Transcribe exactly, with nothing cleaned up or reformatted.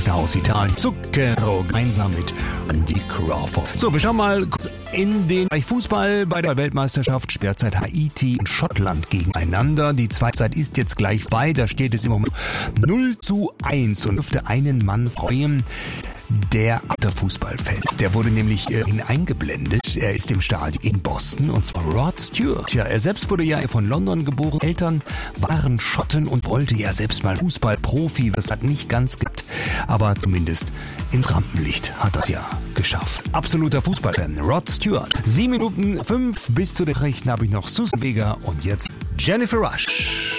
aus der Haus Italien, Zucchero, gemeinsam mit Andy Crawford. So, wir schauen mal in den Bereich Fußball bei der Weltmeisterschaft. Sperrzeit Haiti und Schottland gegeneinander. Die Zweizeit ist jetzt gleich bei. Da steht es im Moment null zu eins und dürfte einen Mann freuen, der der Fußballfan. Der wurde nämlich äh, eingeblendet. Er ist im Stadion in Boston, und zwar Rod Stewart. Ja, er selbst wurde ja von London geboren. Eltern waren Schotten und wollte ja selbst mal Fußballprofi. Das hat nicht ganz geklappt, aber zumindest ins Rampenlicht hat er es ja geschafft. Absoluter Fußballfan, Rod Stewart. Sieben Minuten fünf bis zu den Rechten habe ich noch Susan Vega und jetzt Jennifer Rush.